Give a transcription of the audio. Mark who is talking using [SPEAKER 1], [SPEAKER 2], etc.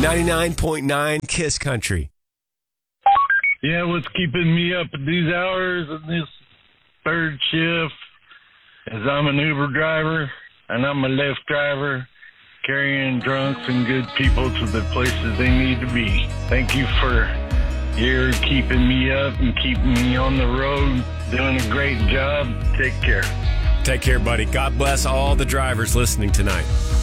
[SPEAKER 1] 99.9 Kiss Country.
[SPEAKER 2] Yeah, what's keeping me up at these hours and this third shift is I'm an Uber driver and I'm a Lyft driver carrying drunks and good people to the places they need to be. Thank you for your keeping me up and keeping me on the road. Doing a great job. Take care.
[SPEAKER 1] Take care, buddy. God bless all the drivers listening tonight.